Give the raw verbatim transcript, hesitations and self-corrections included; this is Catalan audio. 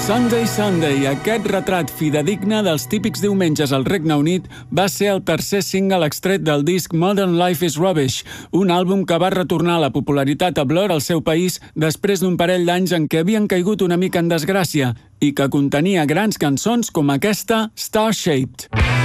Sunday Sunday, aquest retrat fidedigne dels típics diumenges al Regne Unit, va ser el tercer single extret del disc Modern Life is Rubbish, un àlbum que va retornar la popularitat a Blur al seu país després d'un parell d'anys en què havien caigut una mica en desgràcia i que contenia grans cançons com aquesta Star Shaped.